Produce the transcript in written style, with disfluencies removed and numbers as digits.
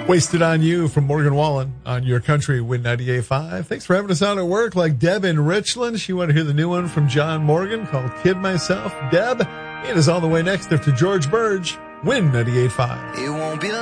Wasted on You from Morgan Wallen on Your Country, Win 98.5. Thanks for having us out at work like Deb in Richland. She wanted to hear the new one from John Morgan called Kid Myself. Deb, it is on the way next after George Burge, Win 98.5. It won't be